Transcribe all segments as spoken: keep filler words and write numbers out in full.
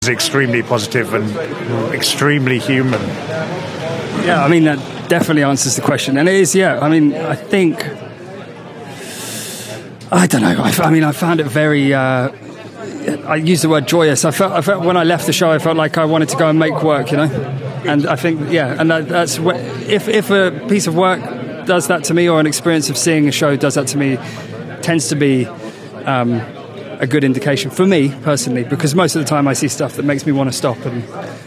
It's extremely positive and extremely human. Yeah, I mean, that definitely answers the question. And it is, yeah, I mean, I think, I don't know, I, I mean, I found it very, uh, I use the word joyous. I felt, I felt when I left the show, I felt like I wanted to go and make work, you know? And I think, yeah, and that, that's, what, if, if a piece of work does that to me, or an experience of seeing a show does that to me, tends to be um, a good indication for me personally, because most of the time I see stuff that makes me want to stop and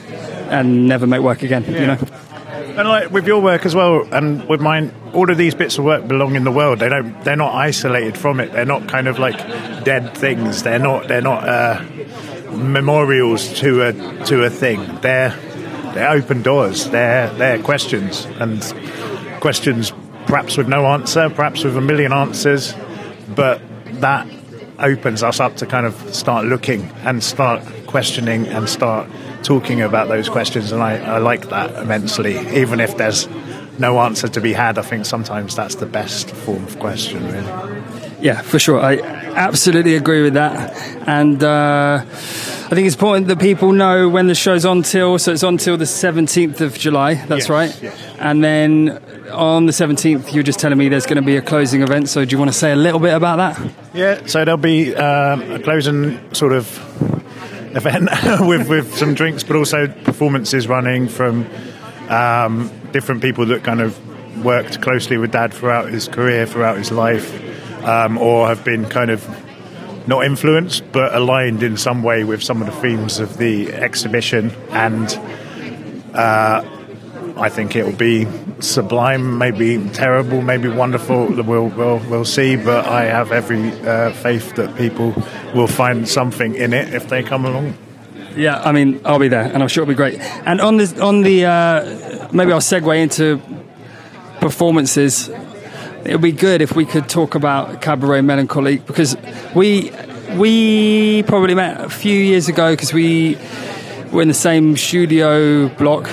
and never make work again, yeah. You know? And like with your work as well, and with mine, all of these bits of work belong in the world. They don't. They're not isolated from it. They're not kind of like dead things. They're not. They're not uh, memorials to a to a thing. They're they're open doors. They're they're questions, and questions perhaps with no answer, perhaps with a million answers, but that opens us up to kind of start looking and start questioning and start talking about those questions, and I, I like that immensely. Even if there's no answer to be had, I think sometimes that's the best form of question, really. Yeah, for sure. I absolutely agree with that. And uh, I think it's important that people know when the show's on till, so it's on till the seventeenth of July, that's yes, right? Yes. And then on the seventeenth, you're just telling me there's going to be a closing event, so do you want to say a little bit about that? Yeah, so there'll be um, a closing sort of event with, with some drinks, but also performances running from um, different people that kind of worked closely with Dad throughout his career, throughout his life, um, or have been kind of not influenced, but aligned in some way with some of the themes of the exhibition. And uh, I think it will be sublime, maybe terrible, maybe wonderful. We'll we'll, we'll see, but I have every uh, faith that people will find something in it if they come along. Yeah, I mean, I'll be there, and I'm sure it'll be great. And on this, on the, uh, maybe I'll segue into performances. It would be good if we could talk about Cabaret Melancholique, because we we probably met a few years ago because we were in the same studio block.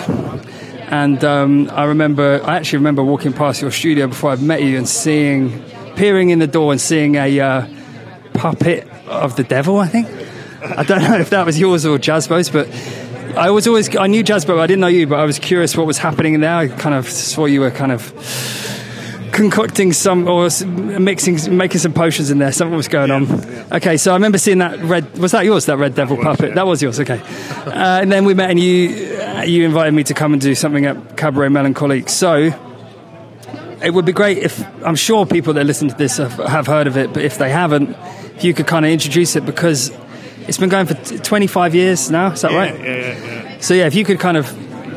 And um, I remember, I actually remember walking past your studio before I met you and seeing, peering in the door and seeing a uh, puppet of the devil, I think. I don't know if that was yours or Jazzbo's, but I was always, I knew Jazzbo, I didn't know you, but I was curious what was happening in there. I kind of saw you were kind of concocting some, or mixing, making some potions in there. Something was going yeah, on. Yeah. Okay, so I remember seeing that red, was that yours, that red devil that was, puppet? yeah. That was yours, okay. Uh, and then we met and you you invited me to come and do something at Cabaret Melancholique. So it would be great if, I'm sure people that listen to this have, have heard of it, but if they haven't, if you could kind of introduce it, because it's been going for twenty-five years now, is that yeah, right? Yeah, yeah, yeah. So yeah, if you could kind of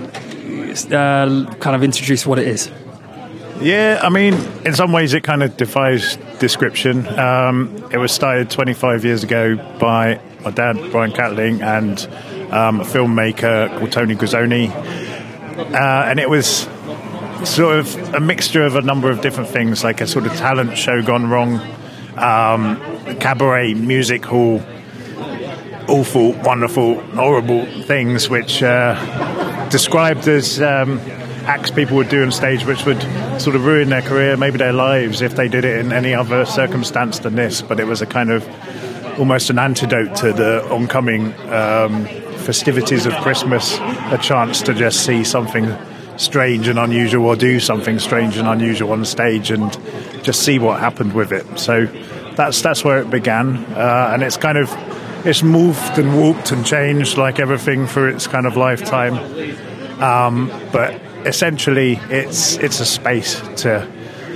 uh, kind of introduce what it is. Yeah, I mean, in some ways it kind of defies description. Um, it was started twenty-five years ago by my dad, Brian Catling, and um, a filmmaker called Tony Guzzoni. Uh, and it was sort of a mixture of a number of different things, like a sort of talent show gone wrong, um, cabaret, music hall, awful, wonderful, horrible things, which uh, described as um, acts people would do on stage which would sort of ruin their career, maybe their lives, if they did it in any other circumstance than this. But it was a kind of almost an antidote to the oncoming um, festivities of Christmas, a chance to just see something strange and unusual, or do something strange and unusual on stage, and just see what happened with it. So that's that's where it began, uh, and it's kind of it's moved and warped and changed like everything for its kind of lifetime. Um, but essentially, it's it's a space to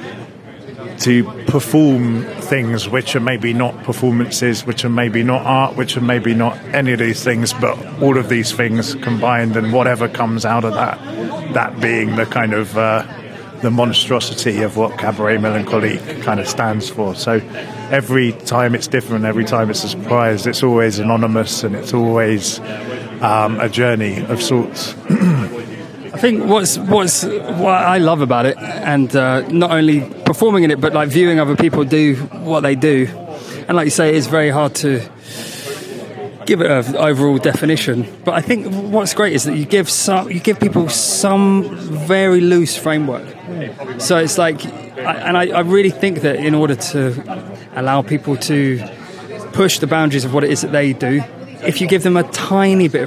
to perform things which are maybe not performances, which are maybe not art, which are maybe not any of these things, but all of these things combined, and whatever comes out of that, that being the kind of uh, the monstrosity of what Cabaret Melancholique kind of stands for. So every time it's different, every time it's a surprise, it's always anonymous, and it's always um, a journey of sorts. I think what's what's what I love about it, and uh, not only performing in it, but like viewing other people do what they do, and like you say, it's very hard to give it an overall definition. But I think what's great is that you give some, you give people some very loose framework. So it's like, and I, I really think that in order to allow people to push the boundaries of what it is that they do, if you give them a tiny bit of